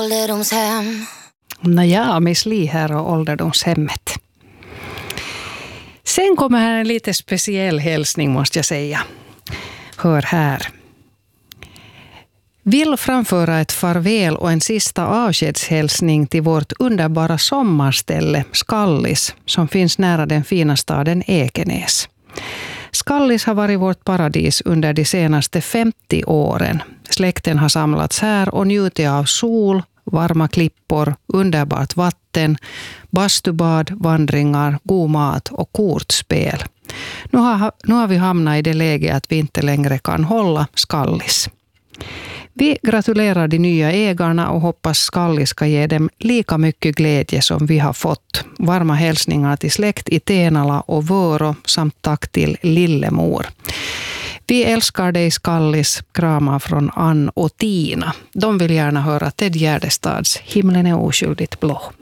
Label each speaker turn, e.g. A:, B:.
A: ålderdomshem.
B: Nåja, Miss Li här och ålderdomshemmet. Sen kommer här en lite speciell hälsning måste jag säga. Hör här. Vill framföra ett farväl och en sista avskedshälsning till vårt underbara sommarställe Skallis som finns nära den fina staden Ekenäs. Skallis har varit vårt paradis under de senaste 50 åren. Släkten har samlats här och njutit av sol, varma klippor, underbart vatten, bastubad, vandringar, god mat och kortspel. Nu har vi hamnat i det läge att vi inte längre kan hålla Skallis. Vi gratulerar de nya ägarna och hoppas Skallis ska ge dem lika mycket glädje som vi har fått. Varma hälsningar till släkt i Tenala och Vörå samt tack till Lillemor. Vi älskar dig Skallis, kramar från Ann och Tina. De vill gärna höra Ted Gärdestads Himlen är oskyldigt blå.